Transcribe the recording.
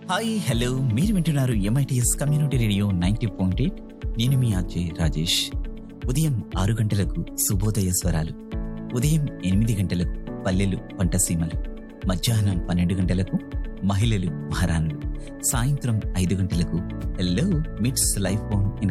Hi hello మీరు వింటున్నారు MITS community radio 90.8. నేను మీ అజయ్ రాజేష్. ఉదయం 6 గంటలకు శుభోదయ స్వరాలు, ఉదయం 8 గంటలకు పల్లెలు పంటసీమలు, మధ్యాహ్నం 12 గంటలకు మహిళలు మహారాణులు, సాయంత్రం 5 గంటలకు హలో మిట్స్ లైఫ్ ఆన్ ఇన్